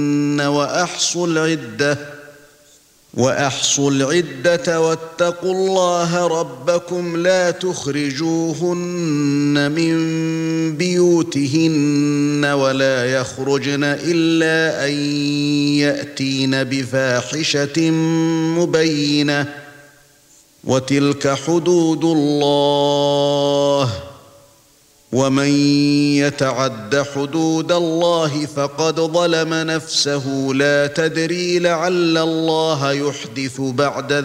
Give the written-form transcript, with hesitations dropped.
وأحصوا العدة واتقوا الله ربكم لا تخرجوهن من بيوتهن ولا يخرجن إلا أن يأتين بفاحشة مبينة وتلك حدود الله ومن يتعد حدود الله فقد ظلم نفسه لا تدري لعل الله يحدث بعد